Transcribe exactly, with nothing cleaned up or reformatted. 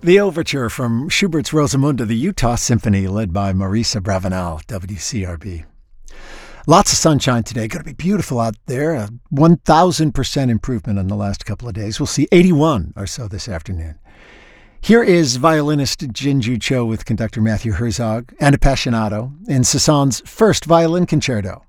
The overture from Schubert's Rosamunde, the Utah Symphony, led by Marisa Bravanel, W C R B. Lots of sunshine today. Going to be beautiful out there. A one thousand percent improvement on the last couple of days. We'll see eighty-one or so this afternoon. Here is violinist Jinju Cho with conductor Matthew Herzog and Appassionato in Sasson's first violin concerto.